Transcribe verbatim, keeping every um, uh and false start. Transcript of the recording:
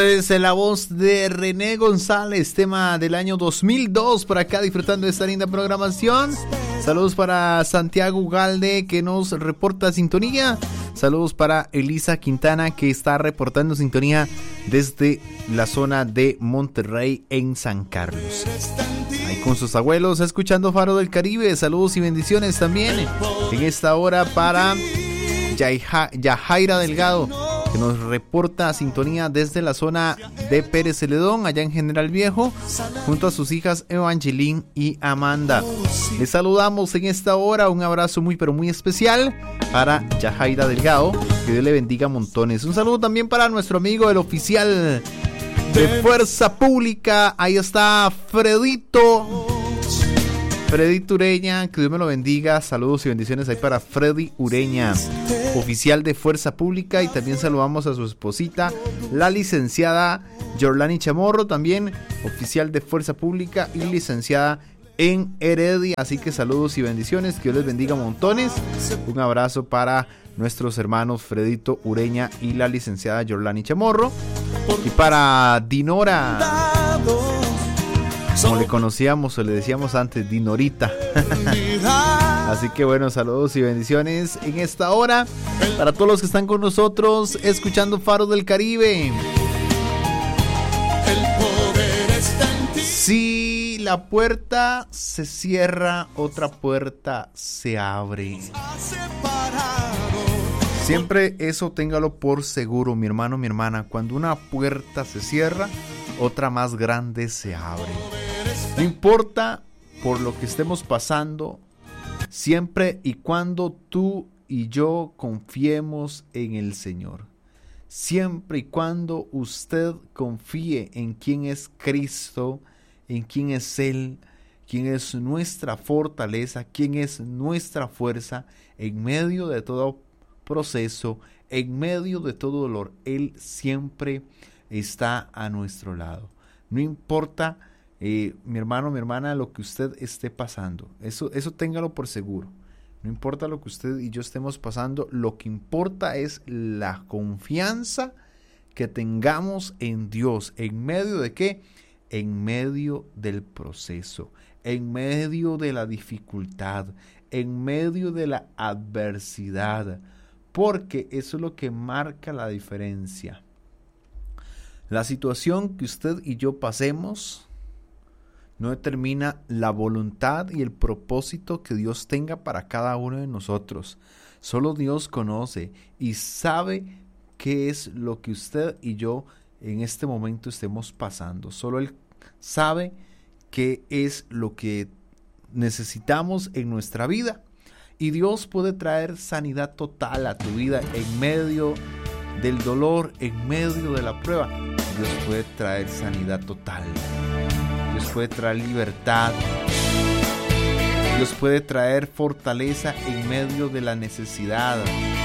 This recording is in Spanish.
Es la voz de René González, tema del año dos mil dos, por acá disfrutando de esta linda programación. Saludos para Santiago Ugalde, que nos reporta sintonía. Saludos para Elisa Quintana, que está reportando sintonía desde la zona de Monterrey en San Carlos. Ahí con sus abuelos, escuchando Faro del Caribe. Saludos y bendiciones también en esta hora para Yaja, Yajaira Delgado, que nos reporta sintonía desde la zona de Pérez Celedón, allá en General Viejo, junto a sus hijas Evangeline y Amanda. Les saludamos en esta hora, un abrazo muy pero muy especial para Yajaira Delgado, que Dios le bendiga montones. Un saludo también para nuestro amigo, el oficial de Fuerza Pública, ahí está Fredito. Freddy Ureña, que Dios me lo bendiga. Saludos y bendiciones ahí para Freddy Ureña, oficial de Fuerza Pública. Y también saludamos a su esposita, la licenciada Yorlani Chamorro, también oficial de Fuerza Pública y licenciada en Heredia. Así que saludos y bendiciones, que Dios les bendiga montones. Un abrazo para nuestros hermanos Fredito Ureña y la licenciada Yorlani Chamorro. Y para Dinora, como le conocíamos o le decíamos antes, Dinorita. Así que bueno, saludos y bendiciones en esta hora para todos los que están con nosotros escuchando Faro del Caribe. Si la puerta se cierra, otra puerta se abre. Siempre eso téngalo por seguro, mi hermano, mi hermana. Cuando una puerta se cierra, otra más grande se abre. No importa por lo que estemos pasando, siempre y cuando tú y yo confiemos en el Señor. Siempre y cuando usted confíe en quién es Cristo, en quién es Él, quién es nuestra fortaleza, quién es nuestra fuerza, en medio de todo proceso, en medio de todo dolor, Él siempre está a nuestro lado. No importa, eh, mi hermano, mi hermana, lo que usted esté pasando, eso, eso téngalo por seguro. No importa lo que usted y yo estemos pasando, lo que importa es la confianza que tengamos en Dios. ¿En medio de qué? En medio del proceso, en medio de la dificultad, en medio de la adversidad, porque eso es lo que marca la diferencia. La situación que usted y yo pasemos no determina la voluntad y el propósito que Dios tenga para cada uno de nosotros. Solo Dios conoce y sabe qué es lo que usted y yo en este momento estemos pasando. Solo Él sabe qué es lo que necesitamos en nuestra vida. Y Dios puede traer sanidad total a tu vida en medio del dolor, en medio de la prueba. Dios puede traer sanidad total. Dios puede traer libertad. Dios puede traer fortaleza en medio de la necesidad.